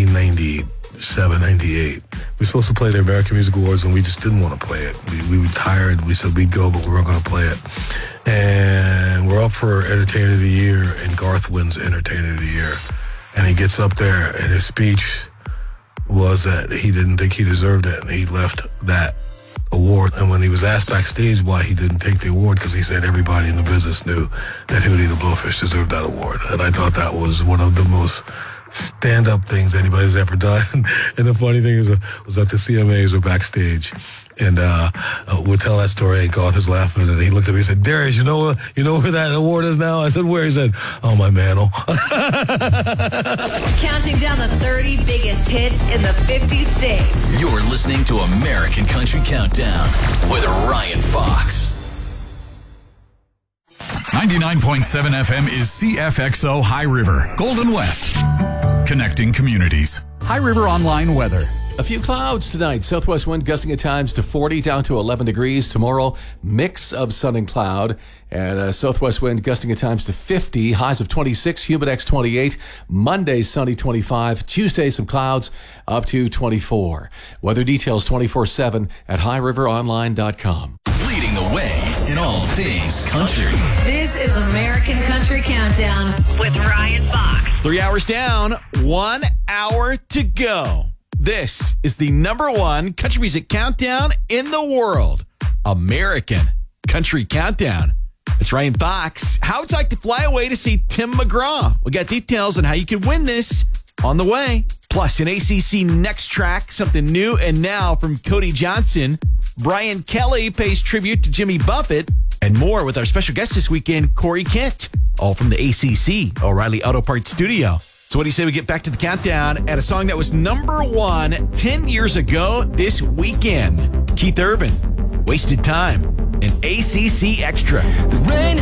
1997, 98. We were supposed to play the American Music Awards, and we just didn't want to play it. We were tired. We said we'd go, but we weren't going to play it. And we're up for Entertainer of the Year, and Garth wins Entertainer of the Year. And he gets up there, and his speech was that he didn't think he deserved it, and he left that award. And when he was asked backstage why he didn't take the award, because he said everybody in the business knew that Hootie the Blowfish deserved that award. And I thought that was one of the most stand-up things anybody's ever done. And the funny thing was that the CMAs were backstage, and we'll tell that story, and Garth is laughing, and he looked at me and said, "Darius, you know where that award is now?" I said, "Where?" He said, "Oh, my mantle." Counting down the 30 biggest hits in the 50 states. You're listening to American Country Countdown with Ryan Fox. 99.7 FM is CFXO High River, Golden West. Connecting communities. High River Online weather. A few clouds tonight. Southwest wind gusting at times to 40 down to 11 degrees. Tomorrow, mix of sun and cloud. And southwest wind gusting at times to 50. Highs of 26, Humidex 28. Monday, sunny 25. Tuesday, some clouds up to 24. Weather details 24/7 at highriveronline.com. Leading the way in all things country. This is American Country Countdown with Ryan Fox. 3 hours down, 1 hour to go. This is the number one country music countdown in the world. American Country Countdown. It's Ryan Fox. How would you like to fly away to see Tim McGraw? We got details on how you can win this on the way. Plus, an ACC Next Track, something new and now from Cody Johnson. Brian Kelly pays tribute to Jimmy Buffett. And more with our special guest this weekend, Corey Kent. All from the ACC, O'Reilly Auto Parts Studio. So what do you say we get back to the countdown at a song that was number one 10 years ago this weekend? Keith Urban, Wasted Time, and ACC Extra.